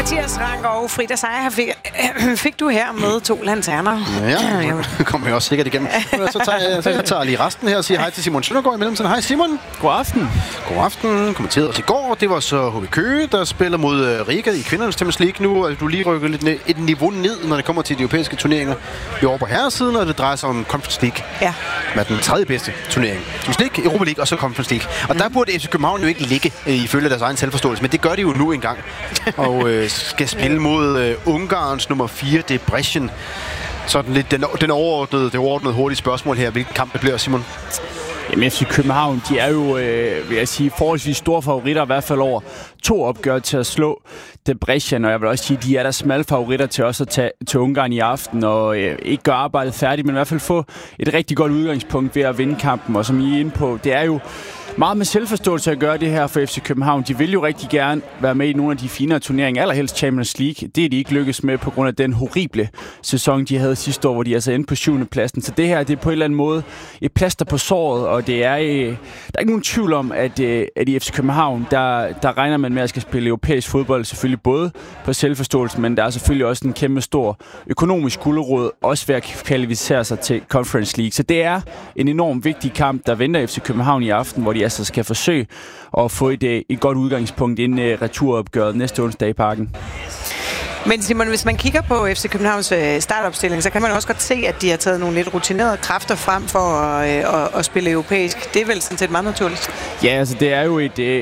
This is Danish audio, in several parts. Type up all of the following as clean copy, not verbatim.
Mathias Rank og Frida Seier fik du her med 2 lanterner. Ja, det kommer jeg også sikkert igennem. Så tager jeg lige resten her og siger hej til Simon Søndergaard i mellemtiden. Hej Simon. God aften. God aften. Kommenteret os i går. Det var så HB Køge, der spiller mod Riga i kvindernes Champions League. Nu er du lige rykket lidt et niveau ned, når det kommer til de europæiske turneringer. Vi er over på herresiden, og det drejer sig om Conference League. Ja. Med den 3. bedste turnering. Champions League, Europa League og så Conference League. Og der burde FC København jo ikke ligge ifølge deres egen selvforståelse, men det gør de jo nu engang. Og skal spille mod Ungarns nummer 4, Debrecen. Sådan lidt det overordnede hurtige spørgsmål her. Hvilken kamp det bliver, Simon? Jamen FC København, de er jo, vil jeg sige, forholdsvis store favoritter, i hvert fald over 2 opgør til at slå Debrecen, og jeg vil også sige, de er der smalle favoritter til også at tage til Ungarn i aften, og ikke gøre arbejdet færdigt, men i hvert fald få et rigtig godt udgangspunkt ved at vinde kampen, og som I er inde på, det er jo meget med selvforståelse at gøre det her for FC København. De vil jo rigtig gerne være med i nogle af de finere turneringer, allerhelst Champions League. Det er de ikke lykkes med på grund af den horrible sæson, de havde sidste år, hvor de altså endte på 7. pladsen. Så det her, det er på en eller anden måde et plaster på såret, og det er, der er ikke nogen tvivl om, at i FC København, der regner man med at skal spille europæisk fodbold, selvfølgelig både på selvforståelse, men der er selvfølgelig også en kæmpe stor økonomisk gulerod, også ved at kvalificere sig til Conference League. Så det er en enormt vigtig kamp, der venter FC København i aften, hvor de altså skal forsøge at få et godt udgangspunkt inden returopgøret næste onsdag i Parken. Men Simon, hvis man kigger på FC Københavns startopstilling, så kan man også godt se, at de har taget nogle lidt rutinerede kræfter frem for at spille europæisk. Det er vel sådan set meget naturligt? Ja, altså det er jo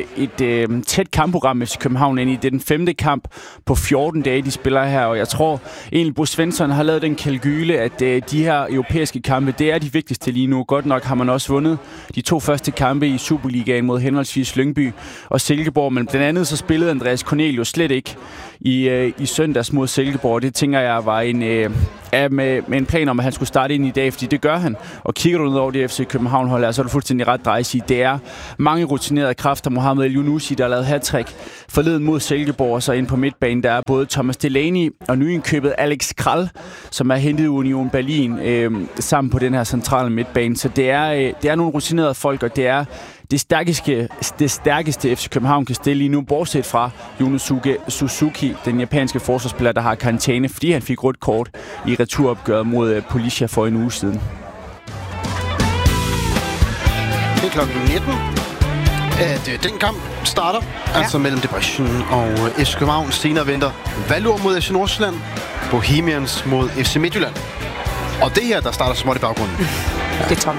et tæt kampprogram FC København ind i. Det er den 5. kamp på 14 dage, de spiller her, og jeg tror egentlig, Bo Svensson har lavet den kalkyle, at de her europæiske kampe, det er de vigtigste lige nu. Godt nok har man også vundet de 2 første kampe i Superligaen mod henholdsvis Lyngby og Silkeborg, men blandt andet så spillede Andreas Cornelius slet ikke i søndags mod Silkeborg. Det tænker jeg var med en plan om, at han skulle starte ind i dag, fordi det gør han. Og kigger du ned over det FC København-hold, så er du fuldstændig ret drejsig. Det er mange rutinerede kræfter. Mohamed El Yunusi, der har lavet hat-trick forleden mod Silkeborg, og så ind på midtbanen, der er både Thomas Delaney og nyindkøbet Alex Kral, som er hentet i Union Berlin sammen på den her centrale midtbane. Så det er nogle rutinerede folk, og det er det stærkeste FC København kan stille lige nu, bortset fra Yunosuke Suzuki, den japanske forsvarsspiller, der har karantæne, fordi han fik rødt kort i returopgøret mod Policia for en uge siden. Det er klokken 19, at den kamp starter, altså mellem Debrecen og FC København. Senere venter Valur mod FC Nordsjælland, Bohemians mod FC Midtjylland. Og det her, der starter småt i baggrunden. Det er tomt.